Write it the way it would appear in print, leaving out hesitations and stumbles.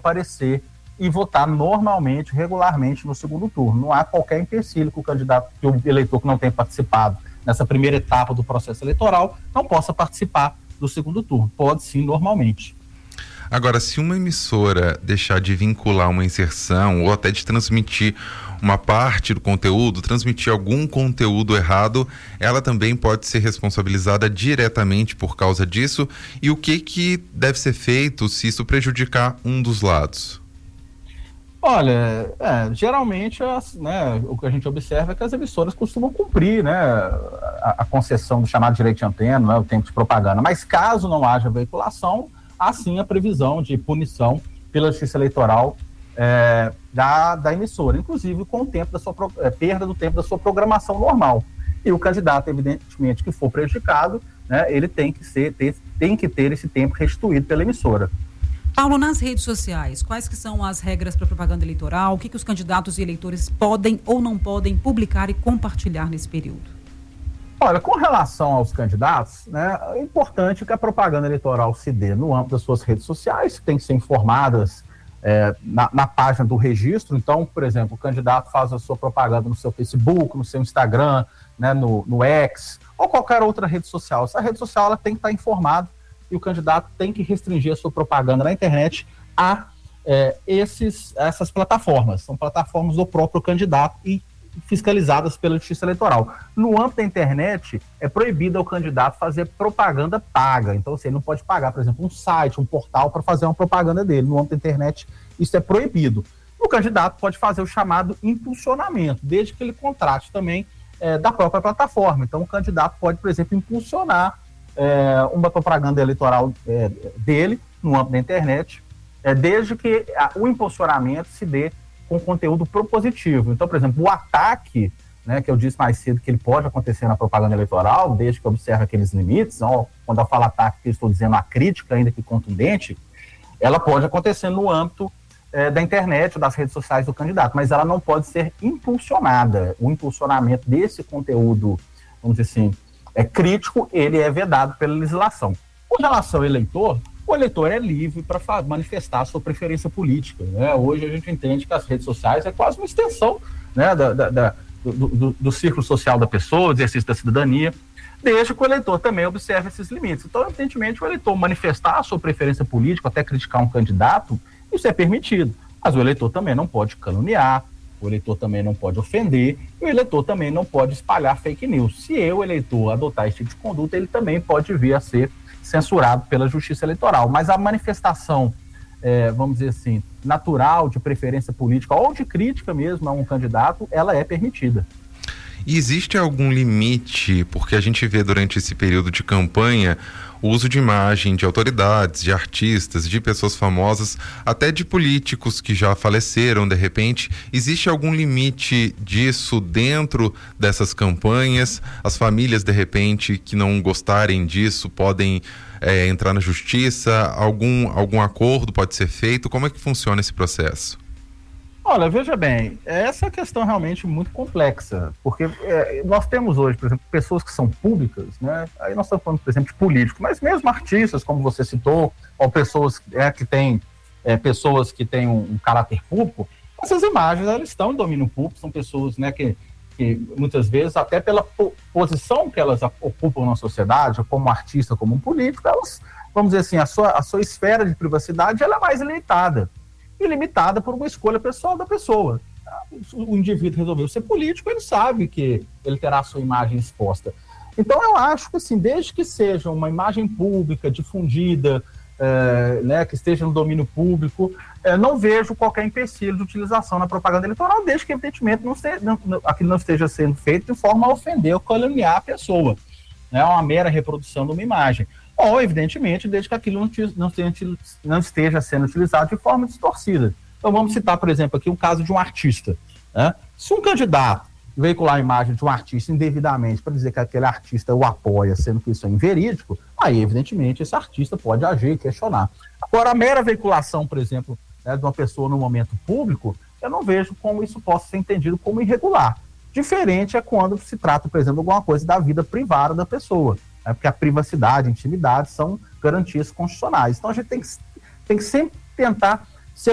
comparecer e votar normalmente, regularmente no segundo turno. Não há qualquer empecilho que o eleitor que não tenha participado nessa primeira etapa do processo eleitoral não possa participar do segundo turno. Pode sim, normalmente. Agora, se uma emissora deixar de vincular uma inserção ou até de transmitir uma parte do conteúdo, transmitir algum conteúdo errado, ela também pode ser responsabilizada diretamente por causa disso? E o que deve ser feito se isso prejudicar um dos lados? Olha, geralmente o que a gente observa é que as emissoras costumam cumprir, né, a concessão do chamado direito de antena, né, o tempo de propaganda, mas caso não haja veiculação, há sim a previsão de punição pela Justiça Eleitoral da emissora, inclusive com o tempo perda do tempo da sua programação normal. E o candidato, evidentemente, que for prejudicado, né, ele tem que ter esse tempo restituído pela emissora. Paulo, nas redes sociais, quais que são as regras para propaganda eleitoral? O que os candidatos e eleitores podem ou não podem publicar e compartilhar nesse período? Olha, com relação aos candidatos, né, é importante que a propaganda eleitoral se dê no âmbito das suas redes sociais, que tem que ser informadas na página do registro. Então, por exemplo, o candidato faz a sua propaganda no seu Facebook, no seu Instagram, né, no X, ou qualquer outra rede social. Essa rede social ela tem que estar informada e o candidato tem que restringir a sua propaganda na internet a essas plataformas. São plataformas do próprio candidato e fiscalizadas pela Justiça Eleitoral. No âmbito da internet, é proibido ao candidato fazer propaganda paga. Então, ele não pode pagar, por exemplo, um site, um portal para fazer uma propaganda dele. No âmbito da internet, isso é proibido. O candidato pode fazer o chamado impulsionamento, desde que ele contrate também da própria plataforma. Então, o candidato pode, por exemplo, impulsionar uma propaganda eleitoral dele no âmbito da internet, desde que o impulsionamento se dê com conteúdo propositivo. Então, por exemplo, o ataque, né, que eu disse mais cedo que ele pode acontecer na propaganda eleitoral, desde que observe aqueles limites, quando eu falo ataque, eu estou dizendo a crítica, ainda que contundente, ela pode acontecer no âmbito da internet ou das redes sociais do candidato, mas ela não pode ser impulsionada. O impulsionamento desse conteúdo, vamos dizer assim, crítico, ele é vedado pela legislação. Com relação ao eleitor, o eleitor é livre para manifestar a sua preferência política, né? Hoje a gente entende que as redes sociais é quase uma extensão, né, do círculo social da pessoa, do exercício da cidadania, desde que o eleitor também observe esses limites. Então, evidentemente, o eleitor manifestar a sua preferência política, até criticar um candidato, isso é permitido. Mas o eleitor também não pode caluniar, o eleitor também não pode ofender, e o eleitor também não pode espalhar fake news. Se o eleitor adotar esse tipo de conduta, ele também pode vir a ser censurado pela Justiça Eleitoral. Mas a manifestação, vamos dizer assim, natural de preferência política ou de crítica mesmo a um candidato, ela é permitida. E existe algum limite, porque a gente vê durante esse período de campanha o uso de imagem de autoridades, de artistas, de pessoas famosas, até de políticos que já faleceram de repente. Existe algum limite disso dentro dessas campanhas? As famílias de repente que não gostarem disso podem entrar na justiça? Algum acordo pode ser feito? Como é que funciona esse processo? Olha, veja bem, essa questão é realmente muito complexa, porque nós temos hoje, por exemplo, pessoas que são públicas, né? Aí nós estamos falando, por exemplo, de políticos, mas mesmo artistas, como você citou, ou pessoas que têm um caráter público, essas imagens elas estão em domínio público, são pessoas, né, que muitas vezes, até pela posição que elas ocupam na sociedade, como artista, como um político, elas, vamos dizer assim, a sua esfera de privacidade ela é mais limitada. E limitada por uma escolha pessoal da pessoa. O indivíduo resolveu ser político, ele sabe que ele terá a sua imagem exposta. Então eu acho que assim, desde que seja uma imagem pública, difundida, né, que esteja no domínio público, não vejo qualquer empecilho de utilização na propaganda eleitoral, desde que evidentemente aquilo não esteja sendo feito de forma a ofender ou caluniar a pessoa. É uma mera reprodução de uma imagem. Ou, evidentemente, desde que aquilo não esteja sendo utilizado de forma distorcida. Então, vamos citar, por exemplo, aqui o caso de um artista, né? Se um candidato veicular a imagem de um artista indevidamente para dizer que aquele artista o apoia, sendo que isso é inverídico, aí, evidentemente, esse artista pode agir e questionar. Agora, a mera veiculação, por exemplo, né, de uma pessoa no momento público, eu não vejo como isso possa ser entendido como irregular. Diferente é quando se trata, por exemplo, de alguma coisa da vida privada da pessoa, né, porque a privacidade, a intimidade são garantias constitucionais. Então a gente tem que sempre tentar